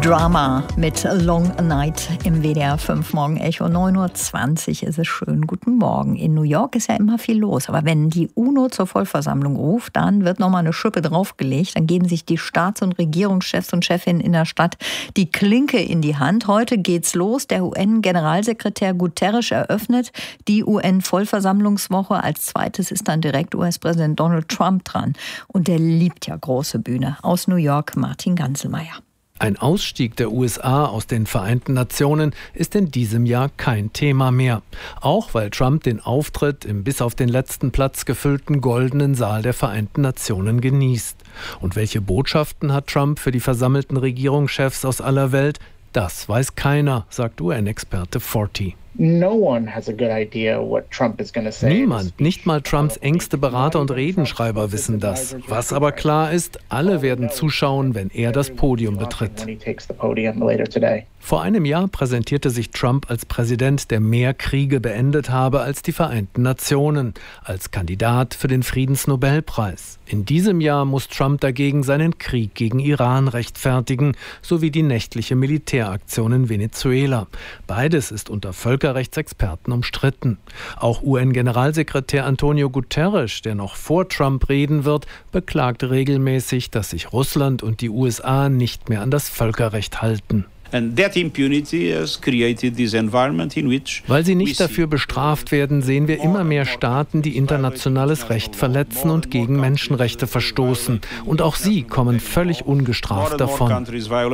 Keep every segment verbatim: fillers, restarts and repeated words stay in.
Drama mit Long Night im W D R fünf Morgen Echo. neun Uhr zwanzig ist es schön. Guten Morgen. In New York ist ja immer viel los. Aber wenn die UNO zur Vollversammlung ruft, dann wird nochmal eine Schippe draufgelegt. Dann geben sich die Staats- und Regierungschefs und Chefinnen in der Stadt die Klinke in die Hand. Heute geht's los. Der U N-Generalsekretär Guterres eröffnet die U N-Vollversammlungswoche. Als zweites ist dann direkt U S-Präsident Donald Trump dran. Und der liebt ja große Bühne. Aus New York, Martin Ganselmeier. Ein Ausstieg der U S A aus den Vereinten Nationen ist in diesem Jahr kein Thema mehr. Auch weil Trump den Auftritt im bis auf den letzten Platz gefüllten Goldenen Saal der Vereinten Nationen genießt. Und welche Botschaften hat Trump für die versammelten Regierungschefs aus aller Welt? Das weiß keiner, sagt U N-Experte Forti. Niemand, nicht mal Trumps engste Berater und Redenschreiber wissen das. Was aber klar ist, alle werden zuschauen, wenn er das Podium betritt. Vor einem Jahr präsentierte sich Trump als Präsident, der mehr Kriege beendet habe als die Vereinten Nationen, als Kandidat für den Friedensnobelpreis. In diesem Jahr muss Trump dagegen seinen Krieg gegen Iran rechtfertigen, sowie die nächtliche Militäraktion in Venezuela. Beides ist unter Völkerrechtsexperten umstritten. Auch U N-Generalsekretär Antonio Guterres, der noch vor Trump reden wird, beklagt regelmäßig, dass sich Russland und die U S A nicht mehr an das Völkerrecht halten. Weil sie nicht dafür bestraft werden, sehen wir immer mehr Staaten, die internationales Recht verletzen und gegen Menschenrechte verstoßen. Und auch sie kommen völlig ungestraft davon.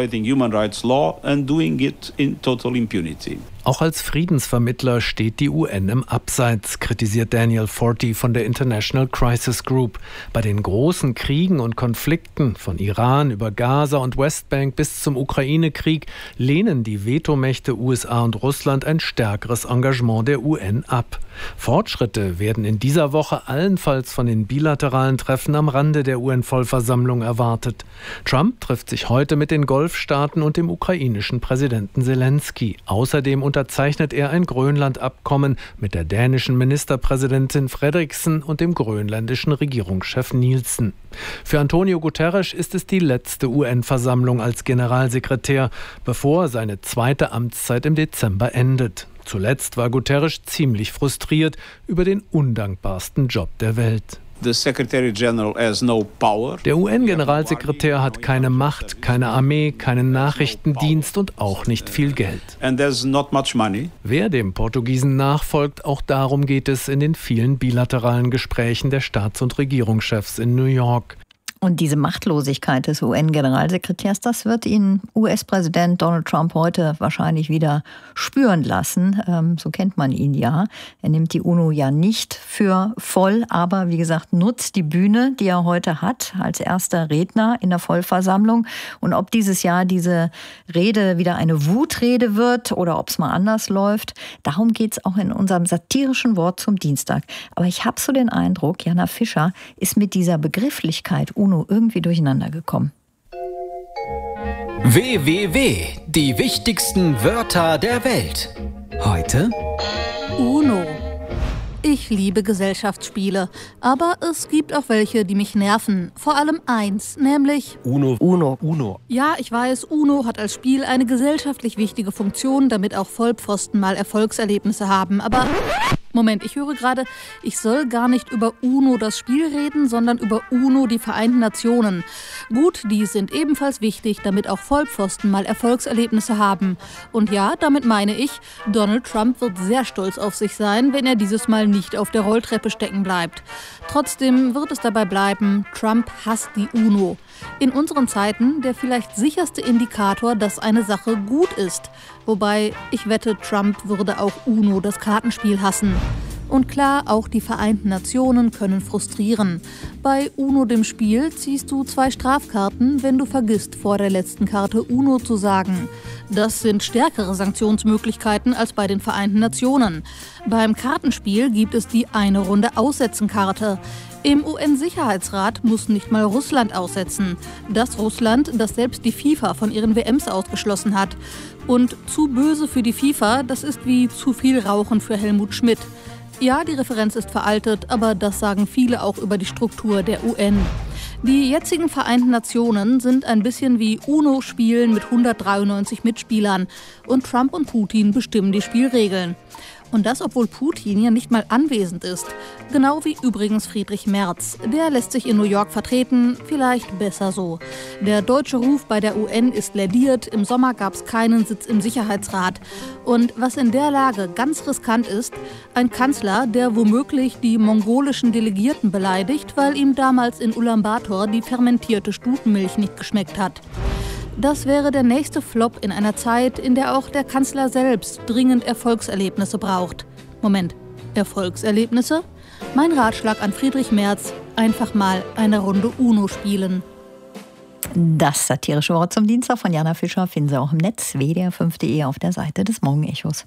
Auch als Friedensvermittler steht die U N im Abseits, kritisiert Daniel Forti von der International Crisis Group. Bei den großen Kriegen und Konflikten, von Iran über Gaza und Westbank bis zum Ukraine-Krieg, lehnen die Vetomächte U S A und Russland ein stärkeres Engagement der U N ab. Fortschritte werden in dieser Woche allenfalls von den bilateralen Treffen am Rande der U N-Vollversammlung erwartet. Trump trifft sich heute mit den Golfstaaten und dem ukrainischen Präsidenten Zelensky. Außerdem unterzeichnet er ein Grönland-Abkommen mit der dänischen Ministerpräsidentin Frederiksen und dem grönländischen Regierungschef Nielsen. Für Antonio Guterres ist es die letzte U N-Versammlung als Generalsekretär, bevor seine zweite Amtszeit im Dezember endet. Zuletzt war Guterres ziemlich frustriert über den undankbarsten Job der Welt. Der U N-Generalsekretär hat keine Macht, keine Armee, keinen Nachrichtendienst und auch nicht viel Geld. Wer dem Portugiesen nachfolgt, auch darum geht es in den vielen bilateralen Gesprächen der Staats- und Regierungschefs in New York. Und diese Machtlosigkeit des U N-Generalsekretärs, das wird ihn U S-Präsident Donald Trump heute wahrscheinlich wieder spüren lassen. Ähm, so kennt man ihn ja. Er nimmt die UNO ja nicht für voll, aber wie gesagt, nutzt die Bühne, die er heute hat, als erster Redner in der Vollversammlung. Und ob dieses Jahr diese Rede wieder eine Wutrede wird oder ob es mal anders läuft, darum geht es auch in unserem satirischen Wort zum Dienstag. Aber ich habe so den Eindruck, Jana Fischer ist mit dieser Begrifflichkeit UNO irgendwie durcheinander gekommen. W W W, die wichtigsten Wörter der Welt. Heute UNO. Ich liebe Gesellschaftsspiele, aber es gibt auch welche, die mich nerven. Vor allem eins, nämlich UNO. UNO. UNO. Ja, ich weiß, UNO hat als Spiel eine gesellschaftlich wichtige Funktion, damit auch Vollpfosten mal Erfolgserlebnisse haben. Aber Moment, ich höre gerade, ich soll gar nicht über UNO das Spiel reden, sondern über UNO die Vereinten Nationen. Gut, die sind ebenfalls wichtig, damit auch Vollpfosten mal Erfolgserlebnisse haben. Und ja, damit meine ich, Donald Trump wird sehr stolz auf sich sein, wenn er dieses Mal nicht auf der Rolltreppe stecken bleibt. Trotzdem wird es dabei bleiben, Trump hasst die UNO. In unseren Zeiten der vielleicht sicherste Indikator, dass eine Sache gut ist. Wobei, ich wette, Trump würde auch UNO, das Kartenspiel, hassen. Und klar, auch die Vereinten Nationen können frustrieren. Bei UNO, dem Spiel, ziehst du zwei Strafkarten, wenn du vergisst, vor der letzten Karte UNO zu sagen. Das sind stärkere Sanktionsmöglichkeiten als bei den Vereinten Nationen. Beim Kartenspiel gibt es die eine Runde Aussetzenkarte. Im U N-Sicherheitsrat muss nicht mal Russland aussetzen. Das Russland, das selbst die FIFA von ihren W Ms ausgeschlossen hat. Und zu böse für die FIFA, das ist wie zu viel Rauchen für Helmut Schmidt. Ja, die Referenz ist veraltet, aber das sagen viele auch über die Struktur der U N. Die jetzigen Vereinten Nationen sind ein bisschen wie UNO-Spielen mit hundertdreiundneunzig Mitspielern und Trump und Putin bestimmen die Spielregeln. Und das, obwohl Putin ja nicht mal anwesend ist. Genau wie übrigens Friedrich Merz. Der lässt sich in New York vertreten, vielleicht besser so. Der deutsche Ruf bei der U N ist lädiert, im Sommer gab es keinen Sitz im Sicherheitsrat. Und was in der Lage ganz riskant ist, ein Kanzler, der womöglich die mongolischen Delegierten beleidigt, weil ihm damals in Ulaanbaatar die fermentierte Stutenmilch nicht geschmeckt hat. Das wäre der nächste Flop in einer Zeit, in der auch der Kanzler selbst dringend Erfolgserlebnisse braucht. Moment, Erfolgserlebnisse? Mein Ratschlag an Friedrich Merz, einfach mal eine Runde UNO spielen. Das satirische Wort zum Dienstag von Jana Fischer finden Sie auch im Netz, w d r fünf punkt d e auf der Seite des Morgenechos.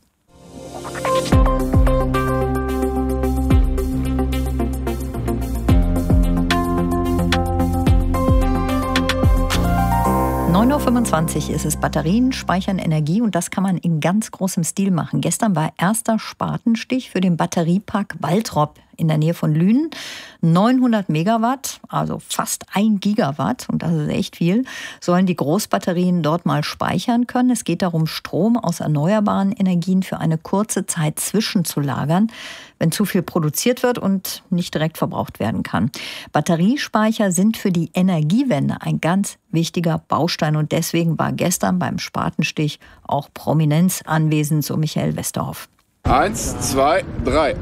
neun Uhr fünfundzwanzig ist es. Batterien speichern Energie und das kann man in ganz großem Stil machen. Gestern war erster Spatenstich für den Batteriepark Waltrop in der Nähe von Lünen. neunhundert Megawatt, also fast ein Gigawatt, und das ist echt viel, sollen die Großbatterien dort mal speichern können. Es geht darum, Strom aus erneuerbaren Energien für eine kurze Zeit zwischenzulagern, wenn zu viel produziert wird und nicht direkt verbraucht werden kann. Batteriespeicher sind für die Energiewende ein ganz wichtiger Baustein und deswegen war gestern beim Spatenstich auch Prominenz anwesend, so Michael Westerhoff. Eins, zwei, drei.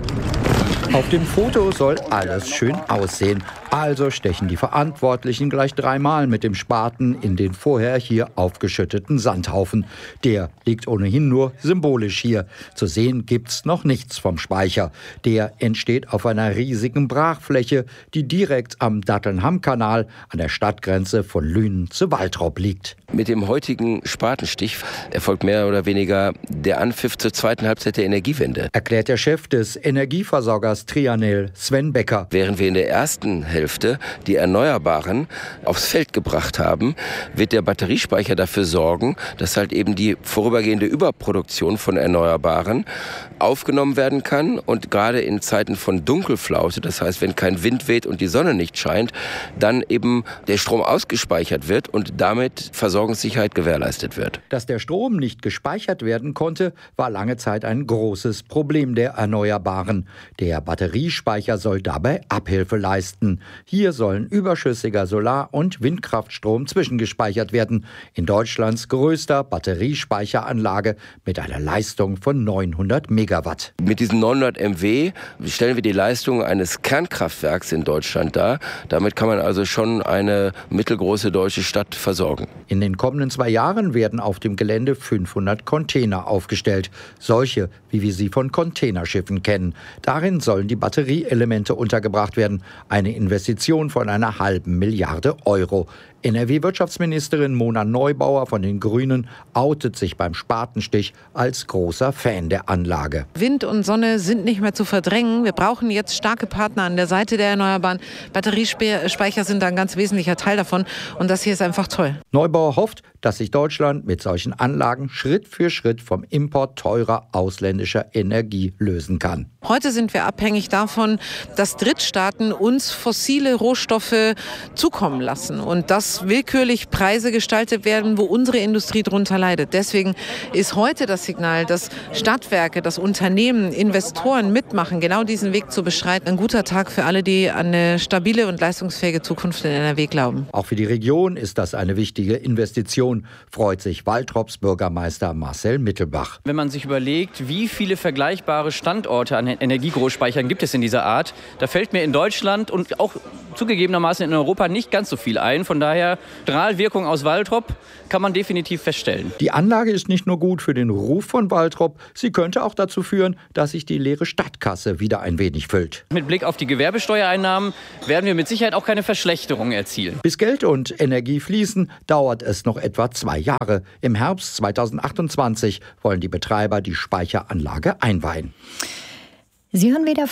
Auf dem Foto soll alles schön aussehen. Also stechen die Verantwortlichen gleich dreimal mit dem Spaten in den vorher hier aufgeschütteten Sandhaufen. Der liegt ohnehin nur symbolisch hier. Zu sehen gibt's noch nichts vom Speicher. Der entsteht auf einer riesigen Brachfläche, die direkt am Dattelnham-Kanal an der Stadtgrenze von Lünen zu Waltrop liegt. Mit dem heutigen Spatenstich erfolgt mehr oder weniger der Anpfiff zur zweiten Halbzeit der Energiewende, erklärt der Chef des Energieversorgers Trianel, Sven Becker. Während wir in der ersten Hälfte die Erneuerbaren aufs Feld gebracht haben, wird der Batteriespeicher dafür sorgen, dass halt eben die vorübergehende Überproduktion von Erneuerbaren aufgenommen werden kann und gerade in Zeiten von Dunkelflaute, das heißt, wenn kein Wind weht und die Sonne nicht scheint, dann eben der Strom ausgespeichert wird und damit Versorgungssicherheit gewährleistet wird. Dass der Strom nicht gespeichert werden konnte, war lange Zeit ein großes Problem der Erneuerbaren. Der Batteriespeicher soll dabei Abhilfe leisten. Hier sollen überschüssiger Solar- und Windkraftstrom zwischengespeichert werden. In Deutschlands größter Batteriespeicheranlage mit einer Leistung von neunhundert Megawatt. Mit diesen neunhundert Megawatt stellen wir die Leistung eines Kernkraftwerks in Deutschland dar. Damit kann man also schon eine mittelgroße deutsche Stadt versorgen. In den kommenden zwei Jahren werden auf dem Gelände fünfhundert Container aufgestellt. Solche, wie wir sie von Containerschiffen kennen. Darin sollen die Batterieelemente untergebracht werden. Eine Investition von einer halben Milliarde Euro. N R W-Wirtschaftsministerin Mona Neubauer von den Grünen outet sich beim Spatenstich als großer Fan der Anlage. Wind und Sonne sind nicht mehr zu verdrängen. Wir brauchen jetzt starke Partner an der Seite der Erneuerbaren. Batteriespeicher sind da ein ganz wesentlicher Teil davon. Und das hier ist einfach toll. Neubauer hofft, dass sich Deutschland mit solchen Anlagen Schritt für Schritt vom Import teurer ausländischer Energie lösen kann. Heute sind wir abhängig davon, dass Drittstaaten uns fossile Rohstoffe zukommen lassen und dass willkürlich Preise gestaltet werden, wo unsere Industrie drunter leidet. Deswegen ist heute das Signal, dass Stadtwerke, dass Unternehmen, Investoren mitmachen, genau diesen Weg zu beschreiten. Ein guter Tag für alle, die an eine stabile und leistungsfähige Zukunft in N R W glauben. Auch für die Region ist das eine wichtige Investition, freut sich Waltrops Bürgermeister Marcel Mittelbach. Wenn man sich überlegt, wie viele vergleichbare Standorte an Energiegroßspeichern gibt es in dieser Art, da fällt mir in Deutschland und auch zugegebenermaßen in Europa nicht ganz so viel ein. Von daher, Strahlwirkung aus Waltrop kann man definitiv feststellen. Die Anlage ist nicht nur gut für den Ruf von Waltrop, sie könnte auch dazu führen, dass sich die leere Stadtkasse wieder ein wenig füllt. Mit Blick auf die Gewerbesteuereinnahmen werden wir mit Sicherheit auch keine Verschlechterung erzielen. Bis Geld und Energie fließen, dauert es noch etwa zwei Jahre. Im Herbst zweitausendachtundzwanzig wollen die Betreiber die Speicheranlage einweihen. Sie hören W D R fünf.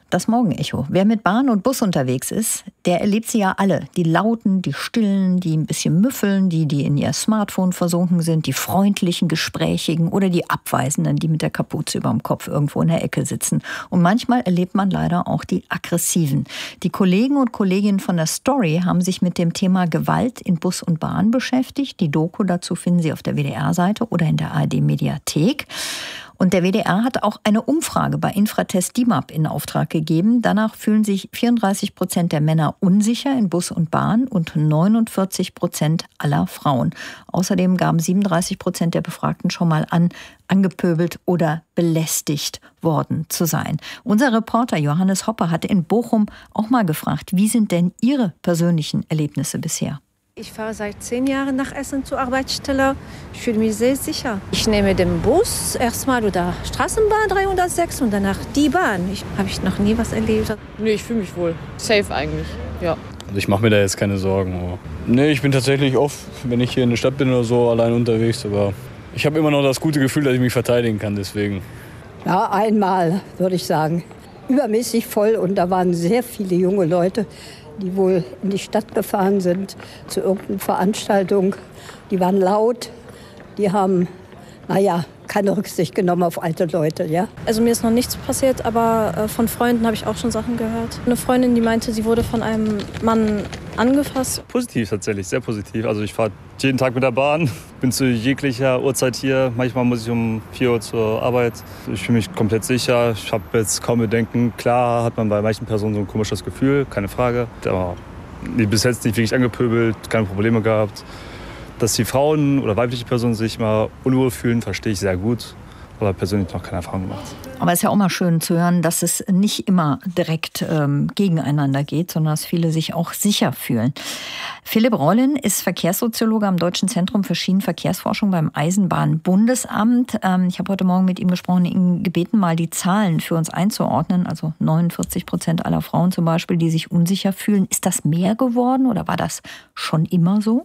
Das Morgenecho. Wer mit Bahn und Bus unterwegs ist, der erlebt sie ja alle. Die Lauten, die Stillen, die ein bisschen müffeln, die, die in ihr Smartphone versunken sind, die freundlichen, gesprächigen oder die Abweisenden, die mit der Kapuze überm Kopf irgendwo in der Ecke sitzen. Und manchmal erlebt man leider auch die Aggressiven. Die Kollegen und Kolleginnen von der Story haben sich mit dem Thema Gewalt in Bus und Bahn beschäftigt. Die Doku dazu finden Sie auf der W D R-Seite oder in der A R D-Mediathek. Und der W D R hat auch eine Umfrage bei Infratest D I M A P in Auftrag gegeben. Danach fühlen sich vierunddreißig Prozent der Männer unsicher in Bus und Bahn und neunundvierzig Prozent aller Frauen. Außerdem gaben siebenunddreißig Prozent der Befragten schon mal an, angepöbelt oder belästigt worden zu sein. Unser Reporter Johannes Hoppe hatte in Bochum auch mal gefragt, wie sind denn Ihre persönlichen Erlebnisse bisher? Ich fahre seit zehn Jahren nach Essen zur Arbeitsstelle. Ich fühle mich sehr sicher. Ich nehme den Bus erstmal oder Straßenbahn dreihundertsechs und danach die Bahn. Ich habe ich noch nie was erlebt. Nee, ich fühle mich wohl. Safe eigentlich, ja. Also ich mache mir da jetzt keine Sorgen. Aber nee, ich bin tatsächlich oft, wenn ich hier in der Stadt bin oder so, allein unterwegs. Aber ich habe immer noch das gute Gefühl, dass ich mich verteidigen kann, deswegen. Ja, einmal, würde ich sagen. Übermäßig voll und da waren sehr viele junge Leute, die wohl in die Stadt gefahren sind, zu irgendeiner Veranstaltung. Die waren laut, die haben, naja, keine Rücksicht genommen auf alte Leute, ja. Also mir ist noch nichts passiert, aber äh, von Freunden habe ich auch schon Sachen gehört. Eine Freundin, die meinte, sie wurde von einem Mann angefasst. Positiv tatsächlich, sehr positiv. Also ich fahre jeden Tag mit der Bahn, bin zu jeglicher Uhrzeit hier. Manchmal muss ich um vier Uhr zur Arbeit. Ich fühle mich komplett sicher. Ich habe jetzt kaum Bedenken. Klar hat man bei manchen Personen so ein komisches Gefühl, keine Frage. Aber bis jetzt nicht wirklich angepöbelt, keine Probleme gehabt. Dass die Frauen oder weibliche Personen sich mal unwohl fühlen, verstehe ich sehr gut. Aber persönlich noch keine Erfahrung gemacht. Aber es ist ja auch mal schön zu hören, dass es nicht immer direkt ähm, gegeneinander geht, sondern dass viele sich auch sicher fühlen. Philipp Rollin ist Verkehrssoziologe am Deutschen Zentrum für Schienenverkehrsforschung beim Eisenbahnbundesamt. Ähm, ich habe heute Morgen mit ihm gesprochen, ihn gebeten, mal die Zahlen für uns einzuordnen. Also neunundvierzig Prozent aller Frauen zum Beispiel, die sich unsicher fühlen. Ist das mehr geworden oder war das schon immer so?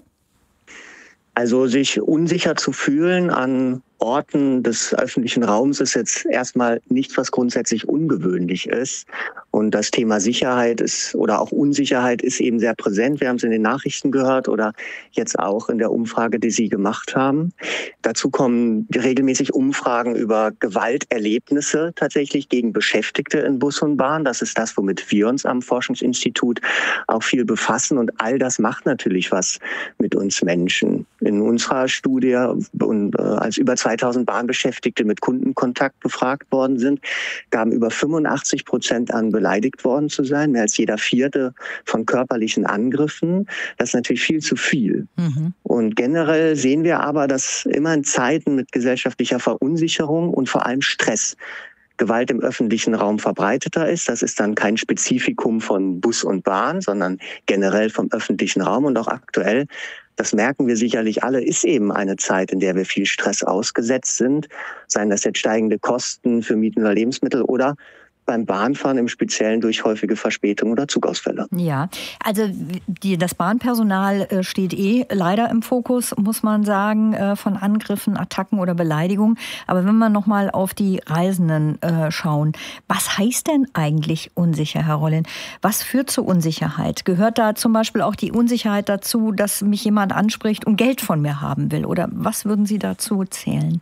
Also sich unsicher zu fühlen an Orten des öffentlichen Raums ist jetzt erstmal nichts, was grundsätzlich ungewöhnlich ist. Und das Thema Sicherheit ist oder auch Unsicherheit ist eben sehr präsent. Wir haben es in den Nachrichten gehört oder jetzt auch in der Umfrage, die Sie gemacht haben. Dazu kommen regelmäßig Umfragen über Gewalterlebnisse tatsächlich gegen Beschäftigte in Bus und Bahn. Das ist das, womit wir uns am Forschungsinstitut auch viel befassen. Und all das macht natürlich was mit uns Menschen. In unserer Studie, und, äh, als über zweitausend Bahnbeschäftigte mit Kundenkontakt befragt worden sind, gaben über fünfundachtzig Prozent an, beleidigt worden zu sein, mehr als jeder Vierte von körperlichen Angriffen. Das ist natürlich viel zu viel. Mhm. Und generell sehen wir aber, dass immer in Zeiten mit gesellschaftlicher Verunsicherung und vor allem Stress Gewalt im öffentlichen Raum verbreiteter ist. Das ist dann kein Spezifikum von Bus und Bahn, sondern generell vom öffentlichen Raum und auch aktuell. Das merken wir sicherlich alle, ist eben eine Zeit, in der wir viel Stress ausgesetzt sind. Seien das jetzt steigende Kosten für Mieten oder Lebensmittel oder beim Bahnfahren im Speziellen durch häufige Verspätungen oder Zugausfälle. Ja, also die, das Bahnpersonal steht eh leider im Fokus, muss man sagen, von Angriffen, Attacken oder Beleidigungen. Aber wenn wir noch mal auf die Reisenden äh, schauen, was heißt denn eigentlich unsicher, Herr Rollin? Was führt zu Unsicherheit? Gehört da zum Beispiel auch die Unsicherheit dazu, dass mich jemand anspricht und Geld von mir haben will? Oder was würden Sie dazu zählen?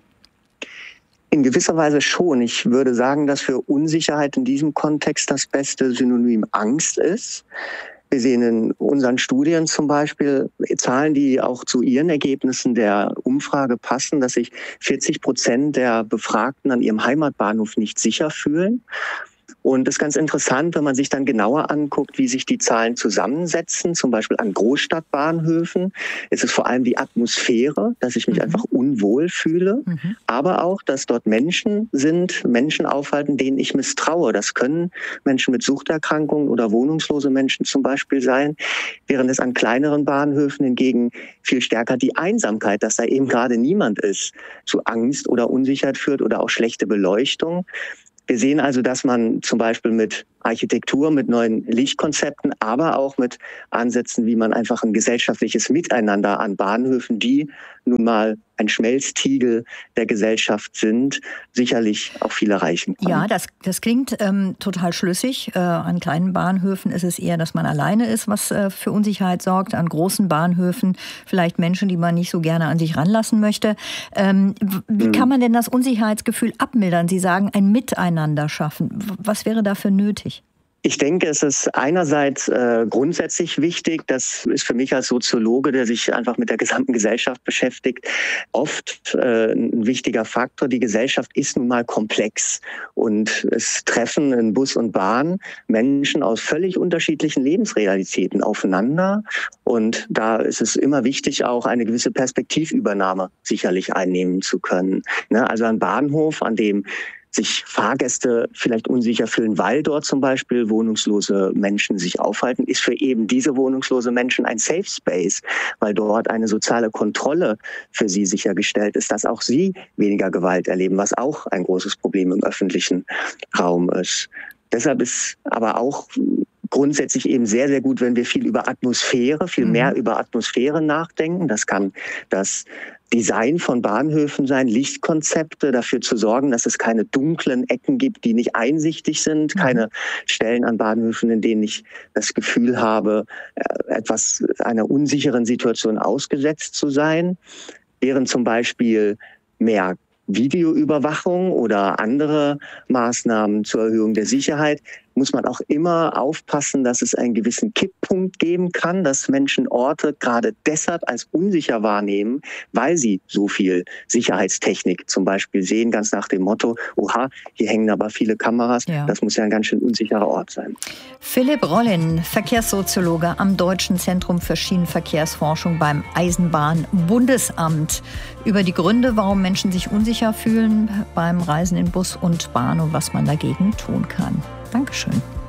In gewisser Weise schon. Ich würde sagen, dass für Unsicherheit in diesem Kontext das beste Synonym Angst ist. Wir sehen in unseren Studien zum Beispiel Zahlen, die auch zu Ihren Ergebnissen der Umfrage passen, dass sich vierzig Prozent der Befragten an ihrem Heimatbahnhof nicht sicher fühlen. Und das ist ganz interessant, wenn man sich dann genauer anguckt, wie sich die Zahlen zusammensetzen, zum Beispiel an Großstadtbahnhöfen. Es ist vor allem die Atmosphäre, dass ich mich mhm. einfach unwohl fühle, mhm. aber auch, dass dort Menschen sind, Menschen aufhalten, denen ich misstraue. Das können Menschen mit Suchterkrankungen oder wohnungslose Menschen zum Beispiel sein, während es an kleineren Bahnhöfen hingegen viel stärker die Einsamkeit, dass da eben gerade niemand ist, zu Angst oder Unsicherheit führt oder auch schlechte Beleuchtung. Wir sehen also, dass man zum Beispiel mit Architektur, mit neuen Lichtkonzepten, aber auch mit Ansätzen, wie man einfach ein gesellschaftliches Miteinander an Bahnhöfen, die nun mal ein Schmelztiegel der Gesellschaft sind, sicherlich auch viel erreichen kann. Ja, das, das klingt ähm, total schlüssig. Äh, an kleinen Bahnhöfen ist es eher, dass man alleine ist, was äh, für Unsicherheit sorgt. An großen Bahnhöfen vielleicht Menschen, die man nicht so gerne an sich ranlassen möchte. Ähm, wie hm. kann man denn das Unsicherheitsgefühl abmildern? Sie sagen, ein Miteinander schaffen. Was wäre dafür nötig? Ich denke, es ist einerseits äh, grundsätzlich wichtig, das ist für mich als Soziologe, der sich einfach mit der gesamten Gesellschaft beschäftigt, oft äh, ein wichtiger Faktor. Die Gesellschaft ist nun mal komplex und es treffen in Bus und Bahn Menschen aus völlig unterschiedlichen Lebensrealitäten aufeinander und da ist es immer wichtig, auch eine gewisse Perspektivübernahme sicherlich einnehmen zu können. Ne? Also ein Bahnhof, an dem sich Fahrgäste vielleicht unsicher fühlen, weil dort zum Beispiel wohnungslose Menschen sich aufhalten, ist für eben diese wohnungslose Menschen ein Safe Space, weil dort eine soziale Kontrolle für sie sichergestellt ist, dass auch sie weniger Gewalt erleben, was auch ein großes Problem im öffentlichen Raum ist. Deshalb ist aber auch grundsätzlich eben sehr, sehr gut, wenn wir viel über Atmosphäre, viel mehr über Atmosphäre nachdenken. Das kann das Design von Bahnhöfen sein, Lichtkonzepte, dafür zu sorgen, dass es keine dunklen Ecken gibt, die nicht einsichtig sind, keine Stellen an Bahnhöfen, in denen ich das Gefühl habe, etwas einer unsicheren Situation ausgesetzt zu sein, während zum Beispiel mehr Videoüberwachung oder andere Maßnahmen zur Erhöhung der Sicherheit, muss man auch immer aufpassen, dass es einen gewissen Kipppunkt geben kann, dass Menschen Orte gerade deshalb als unsicher wahrnehmen, weil sie so viel Sicherheitstechnik zum Beispiel sehen, ganz nach dem Motto, oha, hier hängen aber viele Kameras, ja. Das muss ja ein ganz schön unsicherer Ort sein. Philipp Rollin, Verkehrssoziologe am Deutschen Zentrum für Schienenverkehrsforschung beim Eisenbahnbundesamt, über die Gründe, warum Menschen sich unsicher fühlen beim Reisen in Bus und Bahn und was man dagegen tun kann. Dankeschön.